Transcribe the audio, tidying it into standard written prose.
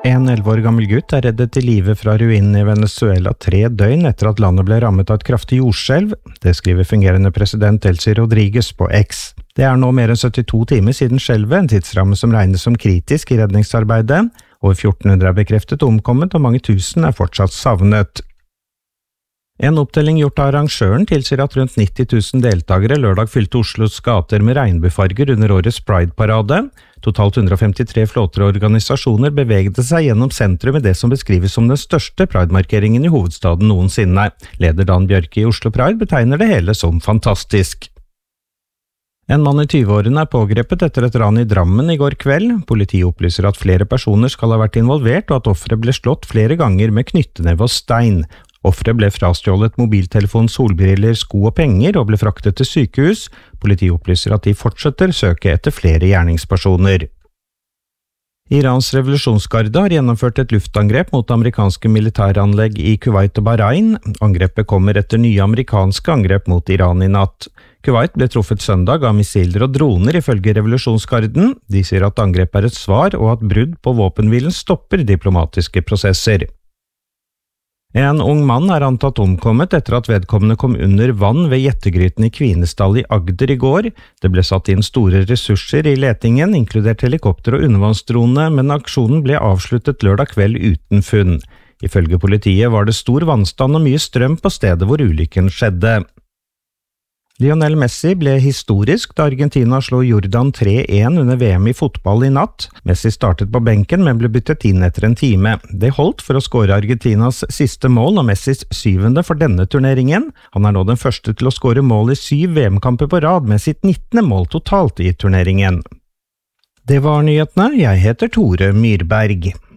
En 11 år gammel gutt reddet til live fra ruinen i Venezuela 3 døgn etter at landet ble rammet av et kraftig jordskjelv. Det skriver fungerende president Delcy Rodriguez på X. Det nå mer enn 72 timer siden skjelvet, en tidsramme som regnes som kritisk i redningsarbeidet. Over 1400 bekreftet omkommet, og mange tusen fortsatt savnet. En opptelling gjort av arrangøren tilsier at rundt 90 000 deltagere lørdag fylte Oslos gater med regnbuefarger under årets Pride-parade. Totalt 153 flåter og organisasjoner bevegde seg gjennom sentrum med det som beskrives som den største Pride-markeringen i hovedstaden noensinne. Leder Dan Bjørke i Oslo Pride betegner det hele som fantastisk. En mann i 20-årene pågrepet etter et ran i Drammen i går kveld. Politiet opplyser at flere personer skal ha vært involvert, og at offeret ble slått flere ganger med knyttneve og stein. Offeret ble frastjålet mobiltelefon, solbriller, sko og penger og ble fraktet til sykehus. Politiet opplyser at de fortsetter søke etter flere gjerningspersoner. Irans revolusjonsgarde har gjennomført et luftangrep mot amerikanske militæranlegg i Kuwait og Bahrain. Angrepet kommer etter nye amerikanske angrep mot Iran i natt. Kuwait ble truffet søndag av missiler og droner ifølge revolusjonsgarden. De sier at angrepet et svar og at brudd på våpenhvilen stopper diplomatiske prosesser. En ung mann antatt omkommet etter at vedkommende kom under vann ved Gjettegryten i Kvinesdal i Agder i går. Det ble satt inn store ressurser i letingen, inkludert helikopter og undervannsdrone, men aksjonen ble avsluttet lørdag kveld uten funn. Ifølge politiet var det stor vannstand og mye strøm på stedet hvor ulykken skjedde. Lionel Messi ble historisk da Argentina slo Jordan 3-1 under VM i fotball i natt. Messi startet på benken, men ble byttet inn etter en time. Det holdt for å skåre Argentinas siste mål og Messis 7. for denne turneringen. Han nå den første til å skåre mål i 7 VM-kamper på rad med sitt 19. mål totalt i turneringen. Det var nyhetene. Jeg heter Tore Myrberg.